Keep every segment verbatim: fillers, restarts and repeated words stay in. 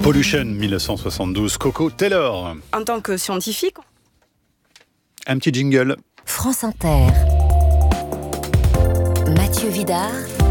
Pollution mille neuf cent soixante-douze, Coco Taylor. En tant que scientifique. Un petit jingle. France Inter. Mathieu Vidard.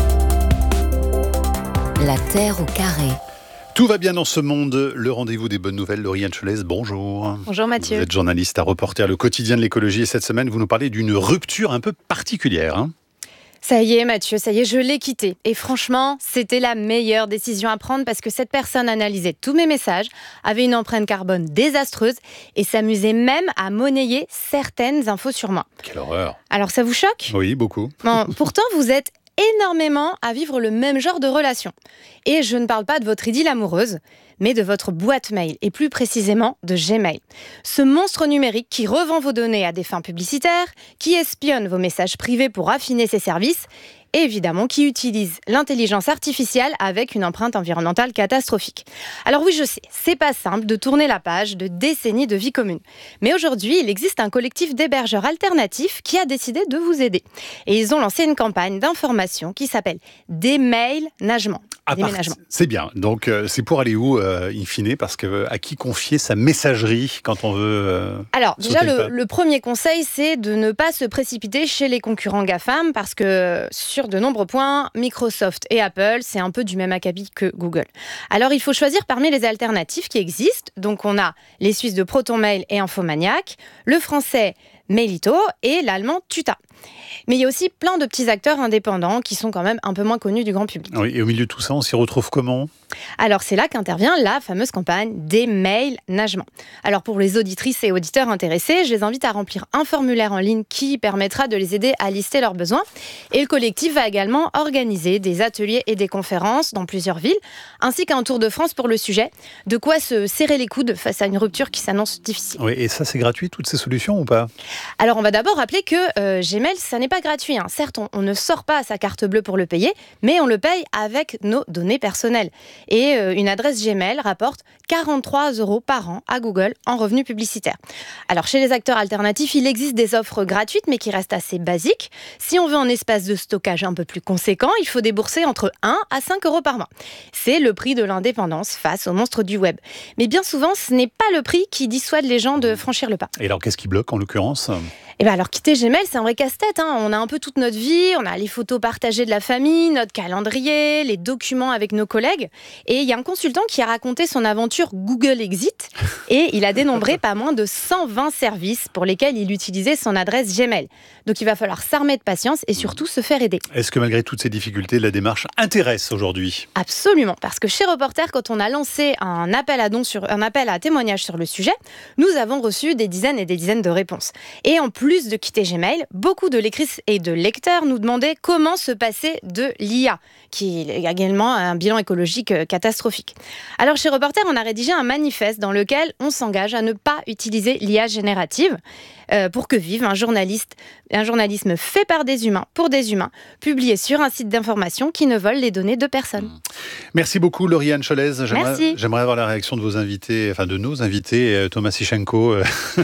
La Terre au carré. Tout va bien dans ce monde, le rendez-vous des bonnes nouvelles. Lauriane Cholès, bonjour. Bonjour Mathieu. Vous êtes journaliste à Reporter, le quotidien de l'écologie. Et cette semaine, vous nous parlez d'une rupture un peu particulière. Hein. Ça y est Mathieu, ça y est, je l'ai quitté. Et franchement, c'était la meilleure décision à prendre parce que cette personne analysait tous mes messages, avait une empreinte carbone désastreuse et s'amusait même à monnayer certaines infos sur moi. Quelle horreur. Alors ça vous choque ? Oui, beaucoup. Bon, pourtant, vous êtes énormément à vivre le même genre de relation. Et je ne parle pas de votre idylle amoureuse, mais de votre boîte mail, et plus précisément de Gmail. Ce monstre numérique qui revend vos données à des fins publicitaires, qui espionne vos messages privés pour affiner ses services, et évidemment qui utilise l'intelligence artificielle avec une empreinte environnementale catastrophique. Alors oui, je sais, c'est pas simple de tourner la page de décennies de vie commune. Mais aujourd'hui, il existe un collectif d'hébergeurs alternatifs qui a décidé de vous aider. Et ils ont lancé une campagne d'information qui s'appelle Démail-nagement. À part, c'est bien. Donc, euh, c'est pour aller où, euh, in fine, parce que euh, à qui confier sa messagerie quand on veut euh, Alors, déjà, le, le, le premier conseil, c'est de ne pas se précipiter chez les concurrents GAFAM, parce que sur de nombreux points, Microsoft et Apple, c'est un peu du même acabit que Google. Alors, il faut choisir parmi les alternatives qui existent. Donc, on a les Suisses de ProtonMail et Infomaniac, le français Mailito et l'allemand Tuta. Mais il y a aussi plein de petits acteurs indépendants qui sont quand même un peu moins connus du grand public. Oui, et au milieu de tout ça, on s'y retrouve comment ? Alors c'est là qu'intervient la fameuse campagne Démail-nagement. Alors pour les auditrices et auditeurs intéressés, je les invite à remplir un formulaire en ligne qui permettra de les aider à lister leurs besoins. Et le collectif va également organiser des ateliers et des conférences dans plusieurs villes, ainsi qu'un tour de France pour le sujet. De quoi se serrer les coudes face à une rupture qui s'annonce difficile. Oui, et ça c'est gratuit, toutes ces solutions ou pas ? Alors on va d'abord rappeler que euh, Gmail, ça n'est pas gratuit. Hein. Certes, on, on ne sort pas sa carte bleue pour le payer, mais on le paye avec nos données personnelles. Et euh, une adresse Gmail rapporte quarante-trois euros par an à Google en revenus publicitaires. Alors chez les acteurs alternatifs, il existe des offres gratuites, mais qui restent assez basiques. Si on veut un espace de stockage un peu plus conséquent, il faut débourser entre un à cinq euros par mois. C'est le prix de l'indépendance face aux monstres du web. Mais bien souvent, ce n'est pas le prix qui dissuade les gens de franchir le pas. Et alors, qu'est-ce qui bloque en l'occurrence ? Eh ben alors, quitter Gmail, c'est un vrai casse-tête. Hein. On a un peu toute notre vie, on a les photos partagées de la famille, notre calendrier, les documents avec nos collègues. Et il y a un consultant qui a raconté son aventure Google Exit et il a dénombré pas moins de cent vingt services pour lesquels il utilisait son adresse Gmail. Donc il va falloir s'armer de patience et surtout se faire aider. Est-ce que malgré toutes ces difficultés, la démarche intéresse aujourd'hui ? Absolument, parce que chez Reporter, quand on a lancé un appel à dons sur un appel à témoignages sur le sujet, nous avons reçu des dizaines et des dizaines de réponses. Et en plus de quitter Gmail, beaucoup de lectrices et de lecteurs nous demandaient comment se passer de l'I A, qui est également un bilan écologique catastrophique. Alors chez Reporter, on a rédigé un manifeste dans lequel on s'engage à ne pas utiliser l'I A générative euh, pour que vive un journaliste, un journalisme fait par des humains, pour des humains, publié sur un site d'information qui ne vole les données de personne. Merci beaucoup Lauriane Cholès. J'aimerais, Merci. J'aimerais avoir la réaction de vos invités, enfin de nos invités, Thomas Sichenko.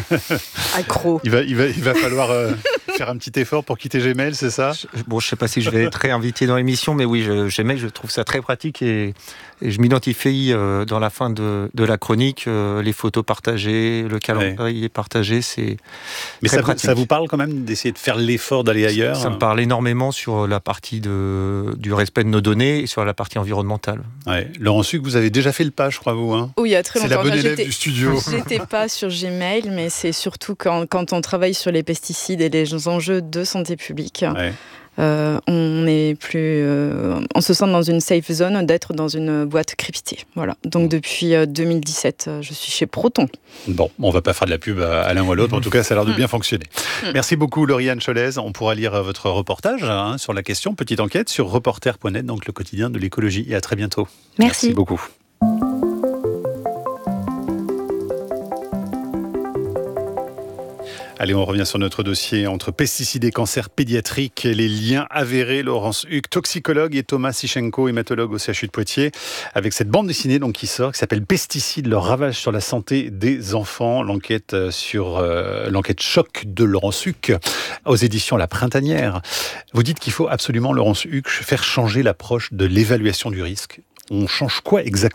Accro. Il va, il va, il va falloir euh, faire un petit effort pour quitter Gmail, c'est ça ? je, Bon, je ne sais pas si je vais être réinvité dans l'émission, mais oui, je, Gmail, je trouve ça très pratique et, et je m'identifie euh, dans la fin de, de la chronique, euh, les photos partagées, le calendrier ouais. partagé, c'est Mais très ça, pratique. ça vous parle quand même d'essayer de faire l'effort d'aller ailleurs ? Ça me parle énormément sur la partie de, du respect de nos données et sur la partie environnementale. Ouais. Laurent Suc, vous avez déjà fait le pas, je crois, vous hein ? Oui, il y a très c'est longtemps. C'est la bonne élève j'étais, du studio. J'étais pas sur Gmail, mais c'est surtout quand, quand on travaille sur les pesticides et les enjeux de santé publique. Ouais. Euh, on est plus, euh, on se sent dans une safe zone d'être dans une boîte cryptée. Voilà. Donc depuis euh, deux mille dix-sept, euh, je suis chez Proton. Bon, on va pas faire de la pub à, à l'un ou à l'autre. En tout cas, ça a l'air de bien fonctionner. Merci beaucoup, Lauriane Cholès. On pourra lire votre reportage hein, sur la question, petite enquête sur reporter point net, donc le quotidien de l'écologie. Et à très bientôt. Merci, Merci beaucoup. Allez, on revient sur notre dossier entre pesticides et cancers pédiatriques, les liens avérés. Laurence Huck, toxicologue, et Thomas Sichenko, hématologue au C H U de Poitiers, avec cette bande dessinée donc, qui sort, qui s'appelle Pesticides, leur ravage sur la santé des enfants. L'enquête sur euh, l'enquête choc de Laurence Huck aux éditions La Printanière. Vous dites qu'il faut absolument, Laurence Huck, faire changer l'approche de l'évaluation du risque. On change quoi exactement alors ?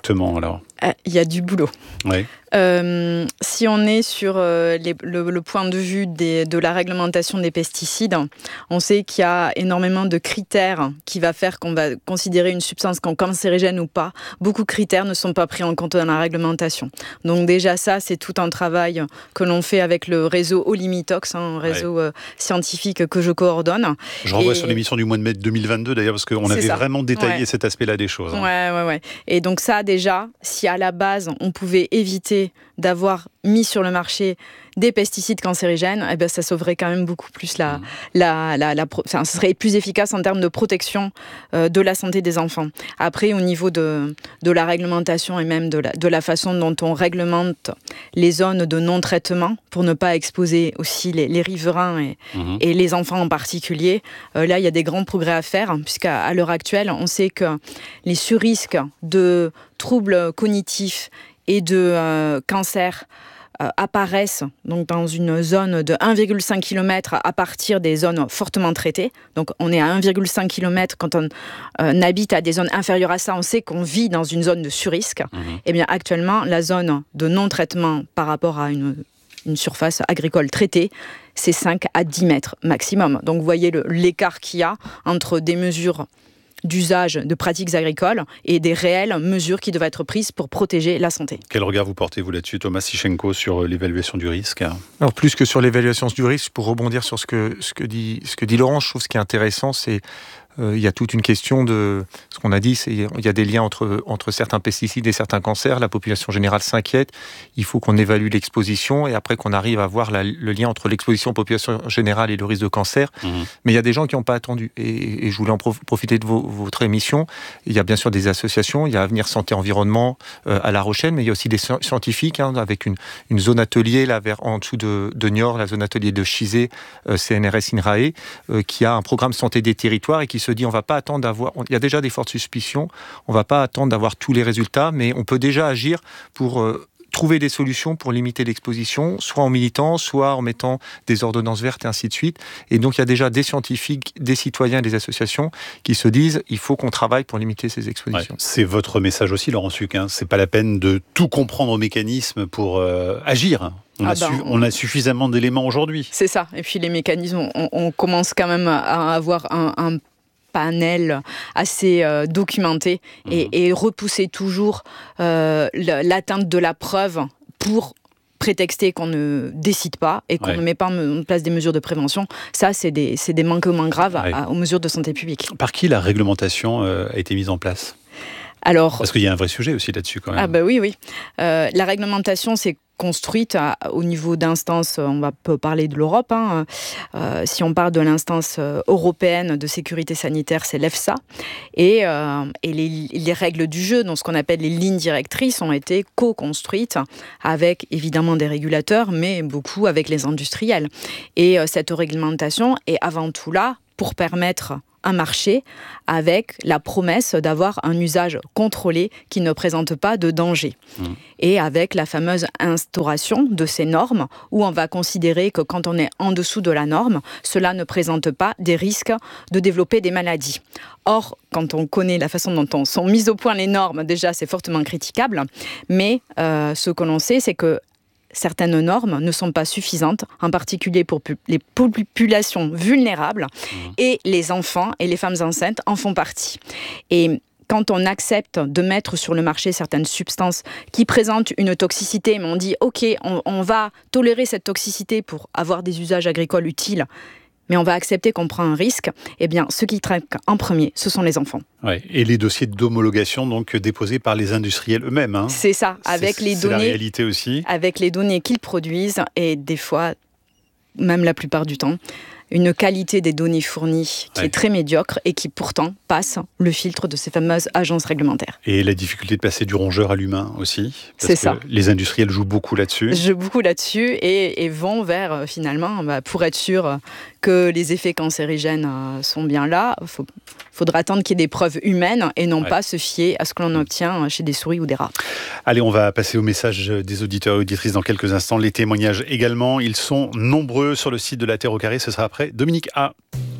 Il y a du boulot. Oui. Euh, si on est sur euh, les, le, le point de vue des, de la réglementation des pesticides, on sait qu'il y a énormément de critères qui va faire qu'on va considérer une substance comme cancérigène ou pas. Beaucoup de critères ne sont pas pris en compte dans la réglementation. Donc déjà ça, c'est tout un travail que l'on fait avec le réseau Olimitox, hein, un réseau ouais. euh, scientifique que je coordonne. Je renvoie Et... sur l'émission du mois de mai deux mille vingt-deux d'ailleurs, parce qu'on avait ça. vraiment détaillé ouais. cet aspect-là des choses. Hein. Ouais, ouais, ouais. Et donc ça déjà, si à la base on pouvait éviter d'avoir mis sur le marché des pesticides cancérigènes, eh ben ça sauverait quand même beaucoup plus la, mmh. la, la, la, la enfin, ce serait plus efficace en termes de protection euh, de la santé des enfants. Après, au niveau de, de la réglementation et même de la, de la façon dont on réglemente les zones de non-traitement pour ne pas exposer aussi les, les riverains et, mmh. et les enfants en particulier, euh, là, il y a des grands progrès à faire, hein, puisqu'à à l'heure actuelle, on sait que les surrisques de troubles cognitifs et de euh, cancer euh, apparaissent donc dans une zone de un virgule cinq kilomètre à partir des zones fortement traitées. Donc on est à un virgule cinq kilomètre quand on euh, habite à des zones inférieures à ça, on sait qu'on vit dans une zone de surrisque. Mmh. Et bien actuellement, la zone de non-traitement par rapport à une, une surface agricole traitée, c'est cinq à dix mètres maximum. Donc vous voyez le, l'écart qu'il y a entre des mesures d'usage de pratiques agricoles et des réelles mesures qui devaient être prises pour protéger la santé. Quel regard vous portez-vous là-dessus, Thomas Sichenko, sur l'évaluation du risque ? Alors, plus que sur l'évaluation du risque, pour rebondir sur ce que, ce que, dit, ce que dit Laurent, je trouve ce qui est intéressant, c'est Euh, il y a toute une question de ce qu'on a dit, c'est il y a des liens entre, entre certains pesticides et certains cancers. La population générale s'inquiète. Il faut qu'on évalue l'exposition et après qu'on arrive à voir la, le lien entre l'exposition population générale et le risque de cancer. Mmh. Mais il y a des gens qui n'ont pas attendu. Et, et je voulais en prof, profiter de vos, votre émission. Il y a bien sûr des associations. Il y a Avenir Santé Environnement euh, à La Rochelle, mais il y a aussi des scientifiques hein, avec une, une zone atelier là vers en dessous de, de Niort, la zone atelier de Chizé, euh, C N R S INRAE, euh, qui a un programme santé des territoires et qui se dit on va pas attendre d'avoir, il y a déjà des fortes suspicions, on va pas attendre d'avoir tous les résultats, mais on peut déjà agir pour euh, trouver des solutions pour limiter l'exposition, soit en militant, soit en mettant des ordonnances vertes et ainsi de suite. Et donc il y a déjà des scientifiques, des citoyens, des associations qui se disent il faut qu'on travaille pour limiter ces expositions. Ouais, c'est votre message aussi, Laurent Suc, hein. C'est pas la peine de tout comprendre aux mécanismes pour euh, agir. On, ah a ben, su, on a suffisamment d'éléments aujourd'hui. C'est ça. Et puis les mécanismes, on, on commence quand même à avoir un, un panel assez euh, documenté mmh. et, et repousser toujours euh, l'atteinte de la preuve pour prétexter qu'on ne décide pas et qu'on ouais. ne met pas en place des mesures de prévention. Ça, c'est des, c'est des manquements graves ouais. à, à, aux mesures de santé publique. Par qui la réglementation euh, a été mise en place ? Alors, Parce qu'il y a un vrai sujet aussi là-dessus quand même. Ah bah oui, oui. Euh, la réglementation, c'est construite à, au niveau d'instances, on va peut parler de l'Europe. Hein. Euh, si on parle de l'instance européenne de sécurité sanitaire, c'est l'EFSA. Et, euh, et les, les règles du jeu, donc ce qu'on appelle les lignes directrices, ont été co-construites avec évidemment des régulateurs, mais beaucoup avec les industriels. Et euh, cette réglementation est avant tout là pour permettre un marché avec la promesse d'avoir un usage contrôlé qui ne présente pas de danger. Mmh. Et avec la fameuse instauration de ces normes où on va considérer que quand on est en dessous de la norme, cela ne présente pas des risques de développer des maladies. Or, quand on connaît la façon dont on sont mises au point les normes, déjà c'est fortement critiquable, mais euh, ce que l'on sait, c'est que certaines normes ne sont pas suffisantes, en particulier pour pu- les populations vulnérables, mmh. et les enfants et les femmes enceintes en font partie. Et quand on accepte de mettre sur le marché certaines substances qui présentent une toxicité, mais on dit « Ok, on, on va tolérer cette toxicité pour avoir des usages agricoles utiles », mais on va accepter qu'on prend un risque, eh bien, ceux qui traquent en premier, ce sont les enfants. Ouais, et les dossiers d'homologation donc déposés par les industriels eux-mêmes. Hein. C'est ça, avec c'est, les c'est données. La réalité aussi. Avec les données qu'ils produisent et des fois, même la plupart du temps, une qualité des données fournies qui ouais. est très médiocre et qui pourtant passe le filtre de ces fameuses agences réglementaires. Et la difficulté de passer du rongeur à l'humain aussi. Parce c'est que ça. Les industriels jouent beaucoup là-dessus. Jouent beaucoup là-dessus et, et vont vers, finalement, bah, pour être sûr que les effets cancérigènes euh, sont bien là, il faut, faudra attendre qu'il y ait des preuves humaines et non ouais. pas se fier à ce que l'on obtient chez des souris ou des rats. Allez, on va passer au message des auditeurs et auditrices dans quelques instants. Les témoignages également, ils sont nombreux sur le site de La Terre au Carré. Ce sera après Dominique A.